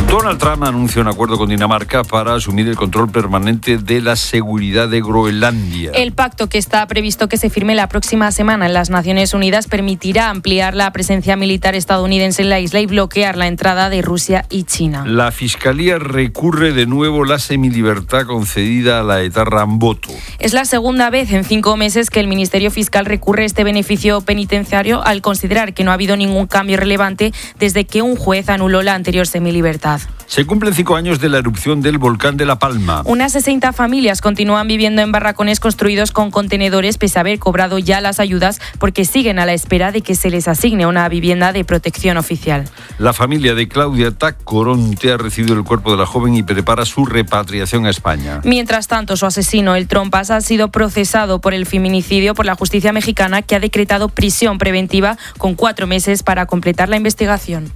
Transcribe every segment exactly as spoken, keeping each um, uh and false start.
Donald Trump anuncia un acuerdo con Dinamarca para asumir el control permanente de la seguridad de Groenlandia. El pacto, que está previsto que se firme la próxima semana en las Naciones Unidas, permitirá ampliar la presencia militar estadounidense en la isla y bloquear la entrada de Rusia y China. La Fiscalía recurre de nuevo la semilibertad concedida a la etarra Amboto. Es la segunda vez en cinco meses que el Ministerio Fiscal recurre este beneficio penitenciario al considerar que no ha habido ningún cambio relevante desde que un juez anuló la anterior semilibertad. Se cumplen cinco años de la erupción del volcán de La Palma. Unas sesenta familias continúan viviendo en barracones construidos con contenedores pese a haber cobrado ya las ayudas porque siguen a la espera de que se les asigne una vivienda de protección oficial. La familia de Claudia Tacoronte ha recibido el cuerpo de la joven y prepara su repatriación a España. Mientras tanto, su asesino, el Trompas, ha sido procesado por el feminicidio por la justicia mexicana, que ha decretado prisión preventiva con cuatro meses para completar la investigación.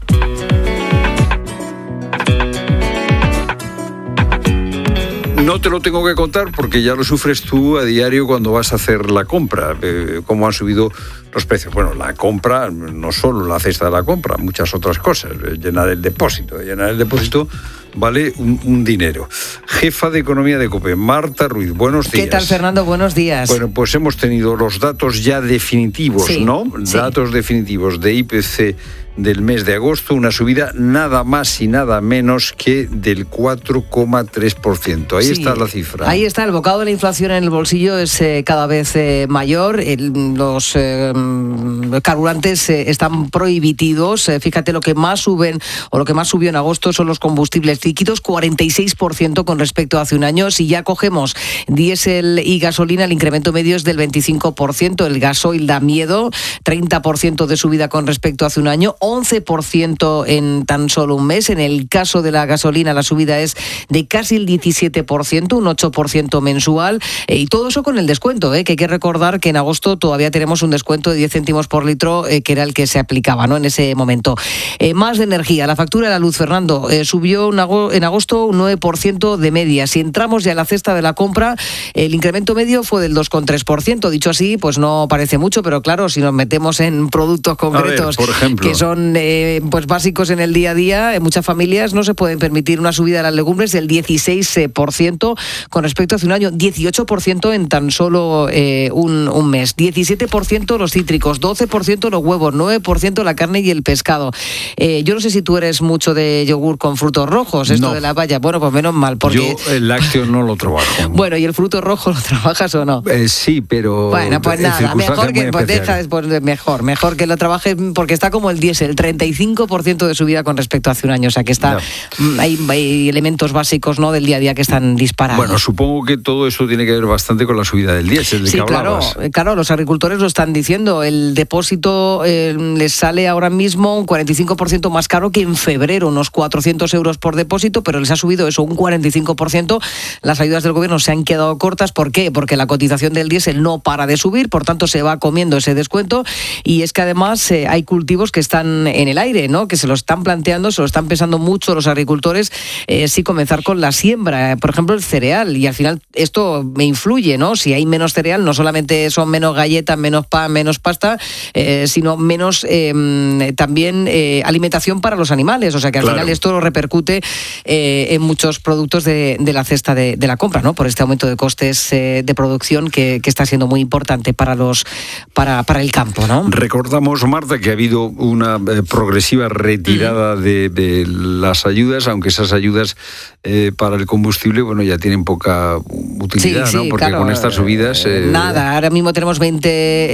No te lo tengo que contar porque ya lo sufres tú a diario cuando vas a hacer la compra, eh, cómo han subido los precios. Bueno, la compra, no solo la cesta de la compra, muchas otras cosas. Eh, llenar el depósito, llenar el depósito vale un, un dinero. Jefa de Economía de COPE, Marta Ruiz, buenos días. ¿Qué tal, Fernando? Buenos días. Bueno, pues hemos tenido los datos ya definitivos, sí, ¿no? Sí. Datos definitivos de I P C del mes de agosto, una subida nada más y nada menos que del cuatro coma tres por ciento. Ahí sí, está la cifra. Ahí está, el bocado de la inflación en el bolsillo es eh, cada vez eh, mayor. El, los eh, carburantes eh, están prohibidos. Eh, fíjate, lo que más suben o lo que más subió en agosto son los combustibles líquidos, cuarenta y seis por ciento con respecto a hace un año. Si ya cogemos diésel y gasolina, el incremento medio es del veinticinco por ciento. El gasoil da miedo, treinta por ciento de subida con respecto a hace un año. once por ciento en tan solo un mes. En el caso de la gasolina, la subida es de casi el diecisiete por ciento, un ocho por ciento mensual. Eh, y todo eso con el descuento, eh, que hay que recordar que en agosto todavía tenemos un descuento de diez céntimos por litro, eh, que era el que se aplicaba, ¿no?, en ese momento. Eh, más de energía. La factura de la luz, Fernando, eh, subió en agosto un nueve por ciento de media. Si entramos ya en la cesta de la compra, el incremento medio fue del dos coma tres por ciento. Dicho así, pues no parece mucho, pero claro, si nos metemos en productos concretos, a ver, por ejemplo, que son Eh, pues básicos en el día a día, en muchas familias no se pueden permitir una subida de las legumbres del dieciséis por ciento con respecto a hace un año, dieciocho por ciento en tan solo eh, un, un mes, diecisiete por ciento los cítricos, doce por ciento los huevos, nueve por ciento la carne y el pescado. Eh, yo no sé si tú eres mucho de yogur con frutos rojos, esto no. de la valla, bueno, pues menos mal, porque... Yo el lácteo no lo trabajo. Bueno, ¿y el fruto rojo lo trabajas o no? Eh, sí, pero... Bueno, pues nada, mejor que, pues deja, pues mejor, mejor que lo trabajes, porque está como el diésel, el treinta y cinco por ciento de subida con respecto a hace un año, o sea que está no. hay, hay elementos básicos, ¿no?, del día a día que están disparados. Bueno, supongo que todo eso tiene que ver bastante con la subida del diésel, de sí, que claro, hablabas. claro, los agricultores lo están diciendo, el depósito eh, les sale ahora mismo un cuarenta y cinco por ciento más caro que en febrero, unos cuatrocientos euros por depósito, pero les ha subido eso un cuarenta y cinco por ciento. Las ayudas del gobierno se han quedado cortas. ¿Por qué? Porque la cotización del diésel no para de subir, por tanto se va comiendo ese descuento, y es que además eh, hay cultivos que están en el aire, ¿no?, que se lo están planteando, se lo están pensando mucho los agricultores, eh, si comenzar con la siembra, por ejemplo el cereal, y al final esto me influye, ¿no? Si hay menos cereal, no solamente son menos galletas, menos pan, menos pasta, eh, sino menos eh, también eh, alimentación para los animales, o sea que al claro. final esto lo repercute eh, en muchos productos de, de la cesta de, de la compra, ¿no?, por este aumento de costes eh, de producción que, que está siendo muy importante para los para, para el campo, ¿no? Recordamos, Marta, que ha habido una eh, progresiva retirada de, de las ayudas, aunque esas ayudas eh, para el combustible, bueno, ya tienen poca utilidad, sí, ¿no? Sí, porque claro, con estas subidas... Eh, nada, ahora mismo tenemos veinte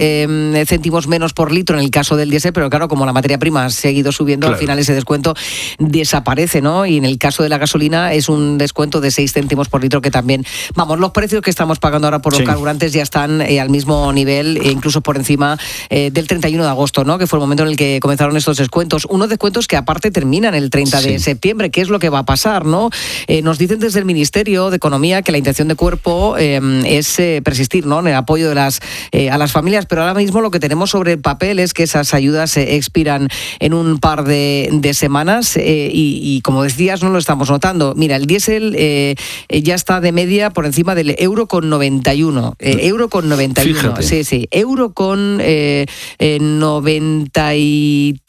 eh, céntimos menos por litro en el caso del diésel, pero claro, como la materia prima ha seguido subiendo, claro. al final ese descuento desaparece, ¿no? Y en el caso de la gasolina es un descuento de seis céntimos por litro, que también, vamos, los precios que estamos pagando ahora por los sí. carburantes ya están eh, al mismo nivel, e incluso por encima eh, del treinta y uno de agosto, ¿no?, que fue el momento en el que comenzaron estos descuentos. Unos descuentos que aparte terminan el treinta de septiembre. ¿Qué es lo que va a pasar, no? Eh, nos dicen desde el Ministerio de Economía que la intención de cuerpo eh, es eh, persistir, ¿no?, en el apoyo de las eh, a las familias, pero ahora mismo lo que tenemos sobre el papel es que esas ayudas se eh, expiran en un par de, de semanas eh, y, y como decías, no lo estamos notando. Mira, el diésel eh, ya está de media por encima del euro con noventa y uno. Eh, euro con noventa y uno. Fíjate. Sí, sí. Euro con eh, eh, noventa y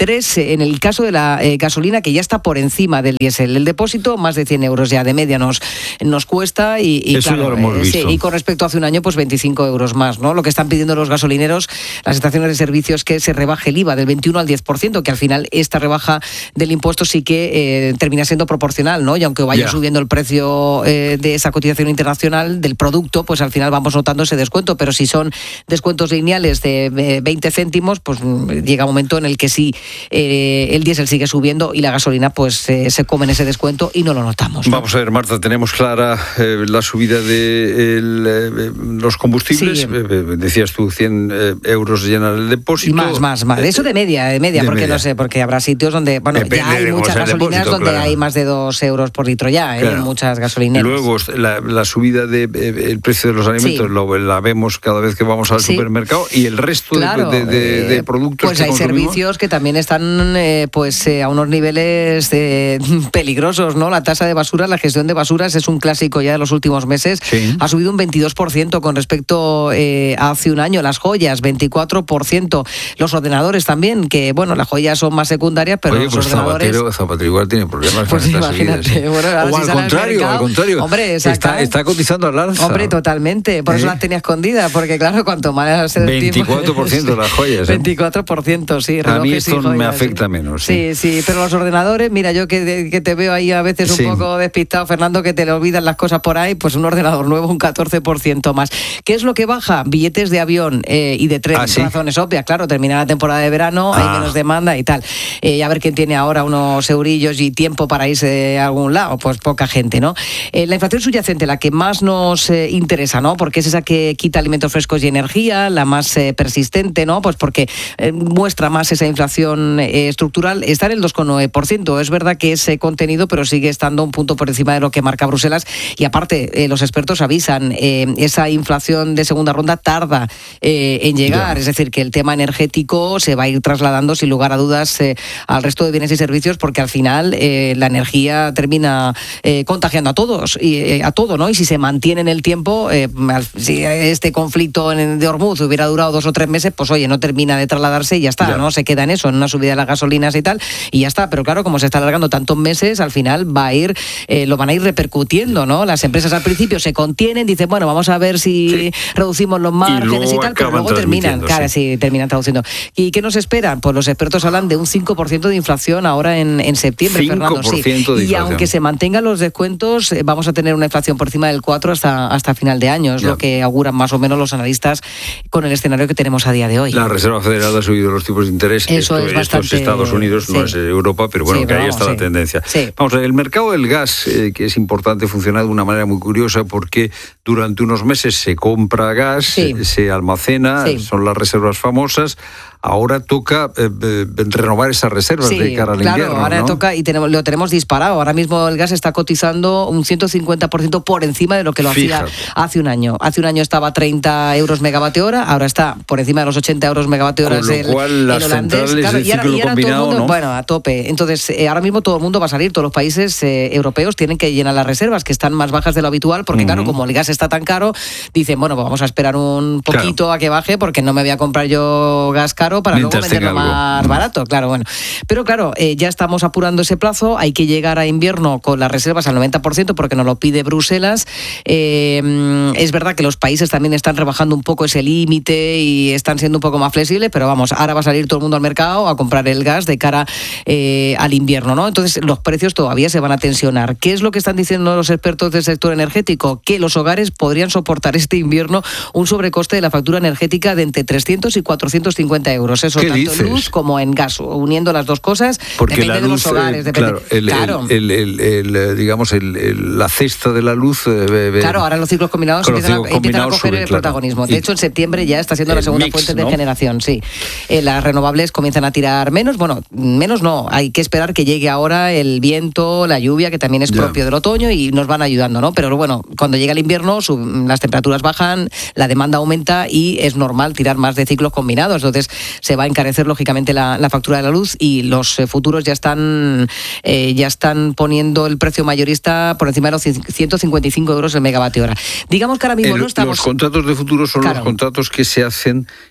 veintitrés en el caso de la eh, gasolina, que ya está por encima del diésel. El depósito, más de cien euros ya de media nos, nos cuesta y, y, Eso claro, ya lo hemos eh, visto. sí, y con respecto a hace un año, pues veinticinco euros más, ¿no? Lo que están pidiendo los gasolineros, las estaciones de servicio, es que se rebaje el I V A del veintiuno al diez por ciento, que al final esta rebaja del impuesto sí que eh, termina siendo proporcional, ¿no? Y aunque vaya Ya. subiendo el precio eh, de esa cotización internacional del producto, pues al final vamos notando ese descuento, pero si son descuentos lineales de eh, veinte céntimos, pues llega un momento en el que sí, eh, el diésel sigue subiendo y la gasolina pues eh, se come en ese descuento y no lo notamos, ¿no? Vamos a ver, Marta, tenemos clara eh, la subida de el, eh, los combustibles. Sí. Eh, eh, decías tú, cien eh, euros llenar el depósito. Y más, más, más. Eso de media, de media, De porque media. no sé, porque habrá sitios donde, bueno, Depende ya hay de cómo muchas sea el gasolineras depósito, donde claro. hay más de dos euros por litro ya, ¿eh? Claro. En muchas gasolineras. Luego, la, la subida del de, eh, precio de los alimentos Sí. lo, la vemos cada vez que vamos al Sí. supermercado, y el resto Claro, de, de, de eh, productos pues que hay consumimos. servicios que también están eh, pues eh, a unos niveles eh, peligrosos, ¿no? La tasa de basura, la gestión de basuras es un clásico ya de los últimos meses. Sí. Ha subido un veintidós por ciento con respecto eh, a hace un año. Las joyas, veinticuatro por ciento. Los ordenadores también, que bueno, las joyas son más secundarias, pero Oye, los pues ordenadores... Zapatero, Zapatero igual tiene problemas Pues con estas imagínate, subidas, ¿eh? bueno, ahora O si al sale al contrario, mercado, al contrario. hombre, saca- está, está cotizando al alza. Hombre, totalmente. Por eso ¿Eh? las tenía escondidas, porque claro, cuanto más el tiempo- veinticuatro por ciento las joyas, ¿eh? veinticuatro por ciento, sí. A mí relojes y esto me joyas, afecta sí. menos, Sí, sí, pero los ordenadores, mira, yo que, que te veo ahí a veces un Sí. poco despistado, Fernando, que te le olvidan las cosas por ahí, pues un ordenador nuevo un catorce por ciento más. ¿Qué es lo que baja? Billetes de avión eh, y de tren. ¿Ah, sí? Razones obvias, claro, termina la temporada de verano, Ah. hay menos demanda y tal. Eh, a ver quién tiene ahora unos eurillos y tiempo para irse a algún lado, pues poca gente, ¿no? Eh, la inflación subyacente, la que más nos eh, interesa, ¿no? Porque es esa que quita alimentos frescos y energía, la más eh, persistente, ¿no? Pues porque eh, muestra más esa inflación eh, estructural, está en el dos coma nueve por ciento. Es verdad que es eh, contenido, pero sigue estando un punto por encima de lo que marca Bruselas. Y aparte, eh, los expertos avisan, eh, esa inflación de segunda ronda tarda eh, en llegar. Ya. Es decir, que el tema energético se va a ir trasladando sin lugar a dudas eh, al resto de bienes y servicios, porque al final eh, la energía termina eh, contagiando a todos, y eh, a todo, ¿no? Y si se mantiene en el tiempo, eh, al- si este conflicto en, de Hormuz hubiera durado dos o tres meses, pues oye, no termina de trasladarse y ya está, Ya. ¿no? Se queda en eso, en una subida de las gasolinas y tal, y ya está. Pero claro, como se está alargando tantos meses, al final va a ir, eh, lo van a ir repercutiendo, ¿no? Las empresas al principio se contienen, dicen, bueno, vamos a ver si Sí. reducimos los márgenes y, luego tal, pero acaban luego terminan, transmitiendo, claro, sí. sí, terminan traduciendo. ¿Y qué nos espera? Pues los expertos hablan de un cinco por ciento de inflación ahora en, en septiembre, Fernando. Sí. cinco por ciento de Y inflación. aunque se mantengan los descuentos, eh, vamos a tener una inflación por encima del cuatro hasta, hasta final de año. Es Ya. lo que auguran más o menos los analistas con el escenario que tenemos a día de hoy. La Reserva Federal ha subido los tipos de interés. Eso esto, es esto bastante- Estados Unidos, no sí. es Europa, pero bueno, Sí, que pero ahí vamos, está la sí. tendencia. Sí. Vamos a ver, el mercado del gas, eh, que es importante, funciona de una manera muy curiosa, porque durante unos meses se compra gas, Sí. se, se almacena, Sí. son las reservas famosas. Ahora toca eh, eh, renovar esas reservas Sí, de cara al claro, invierno, ahora ¿no? toca y tenemos, lo tenemos disparado. Ahora mismo el gas está cotizando un ciento cincuenta por ciento por encima de lo que lo Fíjate. hacía hace un año. Hace un año estaba a treinta euros megavatio hora, ahora está por encima de los ochenta euros megavatio hora. Con lo el, cual, las el holandés. centrales Claro, de y ahora- ciclo y ahora todo el combinado, mundo, ¿no? bueno, a tope. Entonces, eh, ahora mismo todo el mundo va a salir, todos los países eh, europeos tienen que llenar las reservas, que están más bajas de lo habitual, porque claro, como el gas está tan caro, dicen, bueno, pues vamos a esperar un poquito Claro. a que baje, porque no me voy a comprar yo gas caro para Mientras luego venderlo tenga algo. más Mm. barato, claro, bueno. Pero claro, eh, ya estamos apurando ese plazo, hay que llegar a invierno con las reservas al noventa por ciento porque nos lo pide Bruselas. Eh, es verdad que los países también están rebajando un poco ese límite y están siendo un poco más flexibles, pero vamos, ahora va a salir todo el mundo al mercado a comprar el gas de cara eh, al invierno, ¿no? Entonces los precios todavía se van a tensionar. ¿Qué es lo que están diciendo los expertos del sector energético? Que los hogares podrían soportar este invierno un sobrecoste de la factura energética de entre trescientos y cuatrocientos cincuenta euros. Eso ¿Qué tanto dices? en luz como en gas, uniendo las dos cosas. Porque depende la de luz, los hogares, eh, depende. claro, el, Claro. el- el- el- el, digamos, el- el- la cesta de la luz... eh, Claro, ahora los ciclos combinados con los empiezan, a, ciclos empiezan a combinados coger sube, el claro. protagonismo. De Y hecho, en septiembre ya está siendo la el segunda mix, fuente de ¿no? generación, sí. Eh, las renovables comienzan a tirar menos, bueno, menos no, hay que esperar que llegue ahora el viento, la lluvia, que también es Ya. propio del otoño y nos van ayudando, ¿no? Pero bueno, cuando llega el invierno, sub- las temperaturas bajan, la demanda aumenta y es normal tirar más de ciclos combinados. Entonces, se va a encarecer lógicamente la, la factura de la luz y los eh, futuros ya están eh, ya están poniendo el precio mayorista por encima de los ciento cincuenta y cinco euros el megavatio hora. Digamos que ahora mismo El- no estamos... Los contratos de futuro son Claro. los contratos que se hacen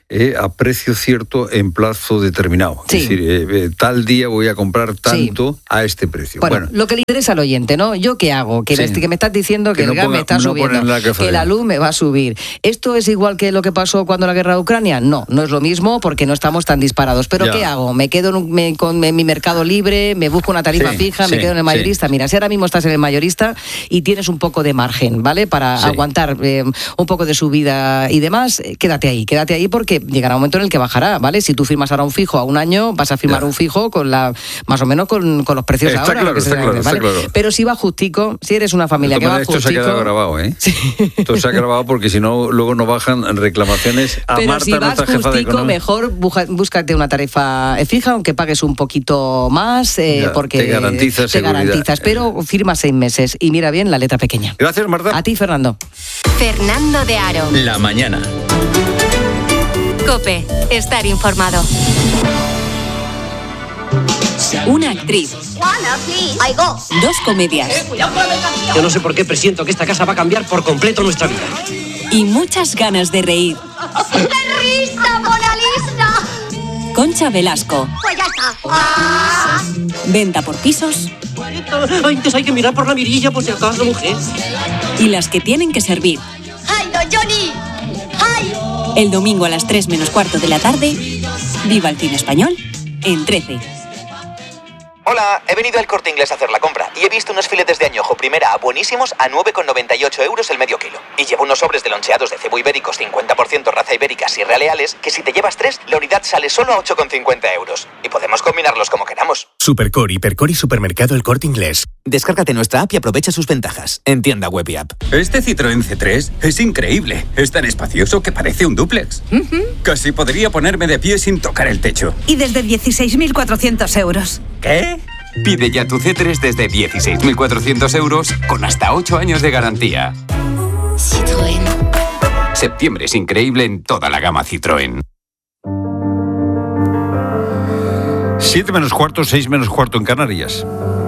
eh, a precio cierto en plazo determinado. Sí. Es decir, eh, eh, tal día voy a comprar tanto sí. a este precio. Bueno, bueno, lo que le interesa al oyente, ¿no? ¿Yo qué hago? Que, sí. me, que me estás diciendo que, que el no gas ponga, me está no subiendo, la que la luz me va a subir. ¿Esto es igual que lo que pasó cuando la guerra de Ucrania? No, no es lo mismo porque no estamos tan disparados. ¿Pero ya. qué hago? ¿Me quedo en, un, me, con, en mi mercado libre? ¿Me busco una tarifa sí, fija? ¿Me sí, quedo en el mayorista? Sí. Mira, si ahora mismo estás en el mayorista y tienes un poco de margen, ¿vale? Para sí. aguantar eh, un poco de subida y demás, quédate ahí, quédate ahí porque llegará un momento en el que bajará, ¿vale? Si tú firmas ahora un fijo a un año, vas a firmar ya. un fijo con la más o menos con, con los precios está ahora. Claro, que está, se claro, ¿vale? está claro. Pero si va justico, si eres una familia que va esto justico... Esto se ha quedado grabado, ¿eh? Sí. Esto se ha grabado porque si no, luego no bajan reclamaciones a Pero Marta, si vas nuestra jefa justico, de economía. Mejor búscate una tarifa fija, aunque pagues un poquito más, eh, ya, porque te garantiza te seguridad. garantizas, pero firma seis meses y mira bien la letra pequeña. Gracias, Marta. A ti, Fernando. Fernando de Aro. La mañana. COPE. Estar informado. Una actriz. Dos comedias. Yo no sé por qué presiento que esta casa va a cambiar por completo nuestra vida. Y muchas ganas de reír. ¡Qué risa, Mona Lisa! Concha Velasco. Pues ya está. Ah. Venta por pisos. Antes hay que mirar por la mirilla por si acaso, mujer. Y las que tienen que servir. ¡Ay, no, Johnny! ¡Ay! El domingo a las tres menos cuarto de la tarde, viva el cine español en trece. Hola, he venido al Corte Inglés a hacer la compra y he visto unos filetes de añojo primera A buenísimos a nueve con noventa y ocho euros el medio kilo. Y llevo unos sobres de loncheados de cebo ibéricos cincuenta por ciento raza ibérica Sierra Leales que si te llevas tres, la unidad sale solo a ocho con cincuenta euros. Y podemos combinarlos como queramos. Supercore, Hipercore y Supermercado El Corte Inglés. Descárgate nuestra app y aprovecha sus ventajas. En tienda web y app. Este Citroën C tres es increíble. Es tan espacioso que parece un dúplex. Uh-huh. Casi podría ponerme de pie sin tocar el techo. Y desde dieciséis mil cuatrocientos euros. ¿Qué? Pide ya tu C tres desde dieciséis mil cuatrocientos euros con hasta ocho años de garantía. Citroën. Septiembre es increíble en toda la gama Citroën. Siete menos cuarto, seis menos cuarto en Canarias.